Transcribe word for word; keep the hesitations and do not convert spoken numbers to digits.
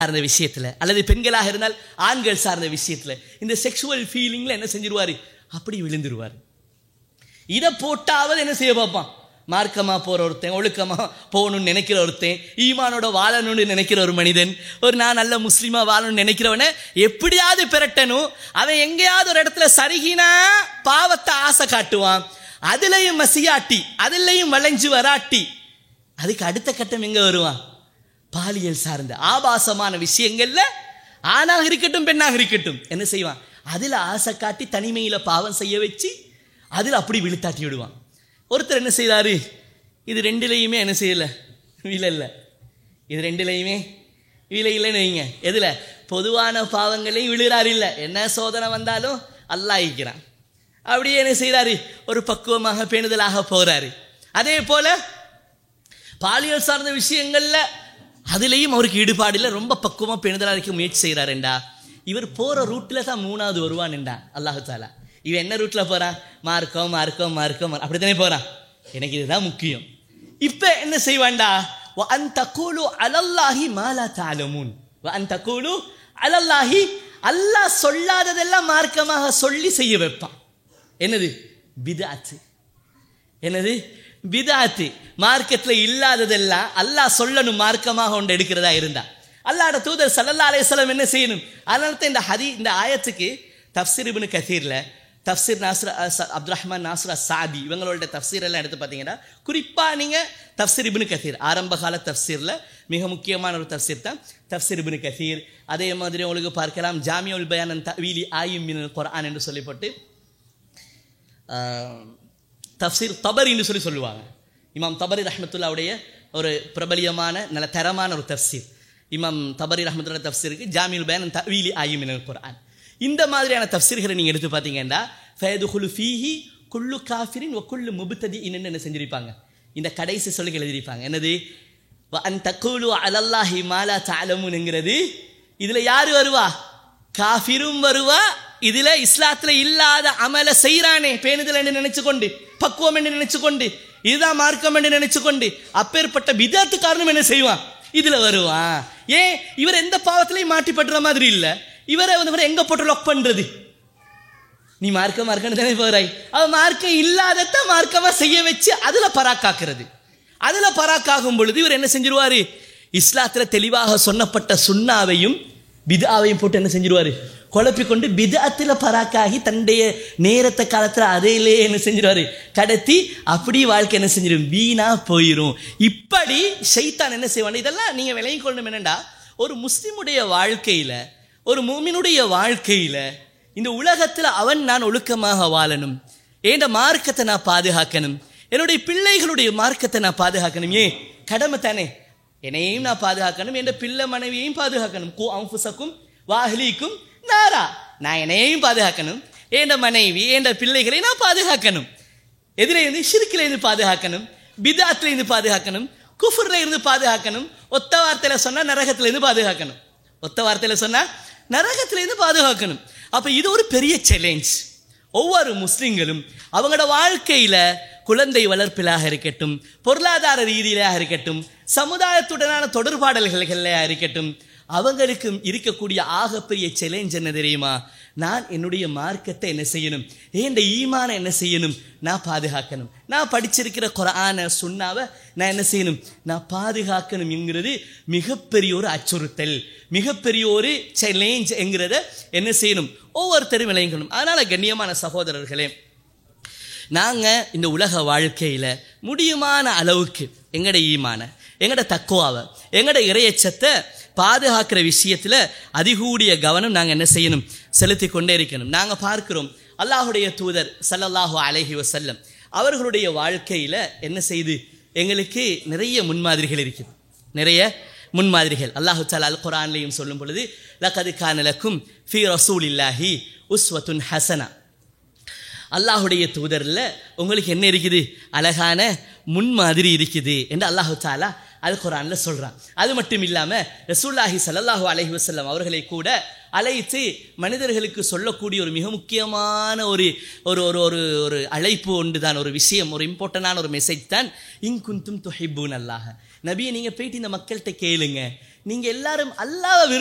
சார்ந்த விஷயத்துல அல்லது பெண்களாக இருந்தால் ஆண்கள் சார்ந்த விஷயத்துல இந்த செக்ஷுவல் ஃபீலிங்ல என்ன செஞ்சிருவாரு, அப்படி விழுந்துருவாரு. இதை போட்டாவது என்ன செய்ய பார்ப்பான், மார்க்கமா போற ஒருத்தன், ஒழுக்கமா போகணும்னு நினைக்கிற ஒருத்தன், ஈமானோட வாழணும்னு நினைக்கிற ஒரு மனிதன், ஒரு நான் நல்ல முஸ்லீமா வாழணும்னு நினைக்கிறவனை எப்படியாவது பெறட்டணும். அவன் எங்கேயாவது ஒரு இடத்துல சருகினா பாவத்தை ஆசை காட்டுவான், அதுலயும் மசியாட்டி அதுலயும் வளைஞ்சு வராட்டி அதுக்கு அடுத்த கட்டம் எங்க வருவான், பாலியல் சார்ந்த ஆபாசமான விஷயங்கள்ல ஆணாக இருக்கட்டும் பெண்ணாக இருக்கட்டும் என்ன செய்வான், அதுல ஆசை காட்டி தனிமையில பாவம் செய்ய வச்சு அதுல அப்படி விழுத்தாட்டி விடுவான். ஒருத்தர் என்ன செய்தாரு, இது ரெண்டுலையுமே என்ன செய்யல, விலை இல்லை, இது ரெண்டுலையுமே விலை இல்லைன்னு வைங்க. எதுல, பொதுவான பாவங்களையும் விழுகிறாரு இல்லை, என்ன சோதனை வந்தாலும் அல்லாஹ் இருக்கிறான், அப்படியே என்ன செய்யறாரு, ஒரு பக்குவமாக பேணுதலாக போறாரு. அதே போல பாலியல் சார்ந்த விஷயங்கள்ல அதுலேயும் அவருக்கு ஈடுபாடு இல்லை, ரொம்ப பக்குவமா பேணுதலாக இருக்க முயற்சி செய்கிறாருண்டா. இவர் போற ரூட்ல தான் மூணாவது வருவான்டா அல்லாஹு தாலா. இவன் என்ன ரூட்ல போறான், மார்க்கம் மார்க்கம் மார்க்கம் அப்படித்தானே போறான், எனக்கு இதுதான் முக்கியம். இப்ப என்ன செய்வான்டா, வஅன் தகூலு அலல்லாஹி மா லா தஅலமூன், வஅன் தகூலு அலல்லாஹி, அல்லாஹ் சொல்லாததெல்லாம் மார்க்கமாக சொல்லி செய்ய வைப்பான். என்னது, பித்அத். என்னது, பித்அத். மார்க்கத்துல இல்லாததெல்லாம் அல்லாஹ் சொல்லணும் மார்க்கமாக ஒன்று எடுக்கிறதா இருந்தா அல்லாஹ்வுடைய தூதர் ஸல்லல்லாஹு அலைஹி வஸல்லம் என்ன செய்யணும். அதனால தான் இந்த ஹதீஸ், இந்த ஆயத்துக்கு தஃப்சீர் இப்னு கஸீர்ல தஃப்சீர் நாஸ்ர் அப்துல் ரஹ்மான் நாஸ்ர் அஸ்ஸாதி இவங்களோட தஃப்சீர் எல்லாம் எடுத்து பார்த்தீங்கன்னா குறிப்பாக நீங்கள் தஃப்சீர் இப்னு கஸீர் ஆரம்ப கால தஃப்சீரில் மிக முக்கியமான ஒரு தஃப்சீர் தான் தஃப்சீர் இப்னு கஸீர். அதே மாதிரி உங்களுக்கு பார்க்கலாம் ஜாமியுல் பயான் அன் தஅவீலி ஆயிம் மினல் குர்ஆன் என்று சொல்லிப்பட்டு தஃப்சீர் தபரின்னு சொல்லி சொல்லுவாங்க. இமாம் தபரி ரஹ்மத்துல்லாவுடைய ஒரு பிரபலியமான நல்ல தரமான ஒரு தஃப்சீர். இமாம் தபரி ரஹ்மத்துல்லாஹ் தஃப்சீருக்கு ஜாமியுல் பயான் அன் தஅவீலி ஆயிம் மினல் குர்ஆன். இந்த மாதிரியான தஃப்சீர்களை நீங்கள் எடுத்து பார்த்தீங்கன்னா ஃபயதுகுலு ஃபீஹி குல்லு காஃபிரின் வ குல்லு முப்ததிஇன் என்ன செஞ்சிருப்பாங்க, இந்த கடைசி சொல்லி எழுதியிருப்பாங்க. என்னது, வ அன் தகூலு அலல்லாஹி மா லா தஅலமூன்ங்கிறது இதில் யார் வருவா, காஃபிரும் வருவா, இதில் இஸ்லாத்தில் இல்லாத அமலை செய்கிறானே பேணுதல் என்று நினைச்சு கொண்டு, பக்குவம் என்று நினைச்சு கொண்டு, இதுதான் மார்க்கம் என்று நினைச்சு கொண்டு அப்பேற்பட்ட பிதஅத்து காரணம் என்ன செய்வான், இதில் வருவான். ஏன், இவர் எந்த பாவத்திலையும் மாட்டிப்பட்டுற மாதிரி இல்லை, இவரை வந்து எங்க போட்டு லாக் பண்றது, நீ மார்க்க மார்க்கன்னு தானே போறாய், அவ மார்க்கம் இல்லாதத மார்க்கமா செய்ய வச்சு அதுல பராக்காக்குறது. அதுல பராக்காகும் பொழுது இவர் என்ன செஞ்சிருவாரு, இஸ்லாத்துல தெளிவாக சொன்னப்பட்ட சுன்னாவையும் பித்ஆவையும் போட்டு என்ன செஞ்சிருவாரு, குழப்பிக்கொண்டு பித்அத்துல பராக்காகி தன்னுடைய நேரத்தை காலத்துல அதையிலே என்ன செஞ்சிருவாரு, கடத்தி அப்படி வாழ்க்கை என்ன செஞ்சிடும், வீணா போயிரும். இப்படி ஷைத்தான் என்ன செய்வான், இதெல்லாம் நீங்க விளங்கிக் கொள்ளணும். என்னண்டா, ஒரு முஸ்லிமுடைய வாழ்க்கையில, ஒரு மூமினுடைய வாழ்க்கையில இந்த உலகத்தில் அவன் நான் ஒழுக்கமாக வாழணும், என் மார்க்கத்தை நான் பாதுகாக்கணும், என்னுடைய பிள்ளைகளுடைய மார்க்கத்தை நான் பாதுகாக்கணும். ஏன், கடமை தானே, என்னையும் நான் பாதுகாக்கணும், என் பிள்ளை மனைவியையும் பாதுகாக்கணும். கு அன்ஃபுஸக்கும் வாஹ்லீக்கும் நாரா, நான் என்னையும் பாதுகாக்கணும், என் மனைவி என் பிள்ளைகளை நான் பாதுகாக்கணும். எதிரே இருந்து ஷிர்கில இருந்து பாதுகாக்கணும், பித்அத்ல இருந்து பாதுகாக்கணும், குஃப்ர்ல இருந்து பாதுகாக்கணும், ஒத்த வார்த்தையில சொன்னா நரகத்துல இருந்து பாதுகாக்கணும், ஒத்த வார்த்தையில சொன்னா நரகத்திலிருந்து பாதுகாக்கணும். அப்ப இது ஒரு பெரிய சேலஞ்ச். ஒவ்வொரு முஸ்லிம்களும் அவங்களோட வாழ்க்கையில குழந்தை வளர்ப்பிலாக இருக்கட்டும், பொருளாதார ரீதியிலாக இருக்கட்டும், சமுதாயத்துடனான தொடர்பாடல்களாக இருக்கட்டும், அவங்களுக்கு இருக்கக்கூடிய ஆகப்பெரிய சேலஞ்ச் என்ன தெரியுமா, நான் என்னுடைய மார்க்கத்தை என்ன செய்யணும், ஏன் ஈமான என்ன செய்யணும், நான் பாதுகாக்கணும், நான் படிச்சிருக்கிற குர்ஆன சுன்னாவை நான் என்ன செய்யணும், நான் பாதுகாக்கணும் என்கிறது மிகப்பெரிய ஒரு அச்சுறுத்தல், மிகப்பெரிய ஒரு சேலஞ்ச் என்கிறத என்ன செய்யணும், ஒவ்வொருத்தரும் விளங்கணும். அதனால கண்ணியமான சகோதரர்களே, நாங்கள் இந்த உலக வாழ்க்கையில் முடியுமான அளவுக்கு எங்கட ஈமான, எங்கட தக்குவாவை, எங்கட இறையச்சத்தை பாதுகாக்கிற விஷயத்தில் அதிகூடிய கவனம் நாங்கள் என்ன செய்யணும், செலுத்தி கொண்டே இருக்கணும். நாங்கள் பார்க்கிறோம் அல்லாஹுடைய தூதர் ஸல்லல்லாஹு அலைஹி வஸல்லம் அவர்களுடைய வாழ்க்கையில் என்ன செய்து எங்களுக்கு நிறைய முன்மாதிரிகள் இருக்குது, நிறைய முன்மாதிரிகள். அல்லாஹு தஆலா அல் குர்ஆன்லையும் சொல்லும் பொழுது லகத் கான லக்கும் ஃபீ ரசூலில்லாஹி உஸ்வத்துன் ஹஸனா, அல்லாஹுடைய தூதரில் உங்களுக்கு என்ன இருக்குது, அழகான முன்மாதிரி இருக்குது என்று அல்லாஹு தஆலா அல் குர்ஆன்ல சொல்றான். அது மட்டும் இல்லாமல் ரசூலுல்லாஹி ஸல்லல்லாஹு அலைஹி வஸல்லம் அவர்களை கூட அழைத்து மனிதர்களுக்கு சொல்லக்கூடிய ஒரு மிக முக்கியமான ஒரு ஒரு ஒரு ஒரு அழைப்பு ஒன்று தான், ஒரு விஷயம், ஒரு இம்பார்ட்டண்டான ஒரு மெசேஜ் தான், இன் குன்தும் துஹிப்பூன அல்லாஹ், நபியை நீங்கள் போயிட்டு இந்த மக்கள்கிட்ட கேளுங்க, நீங்க எல்லாரும் அல்லாஹ்வை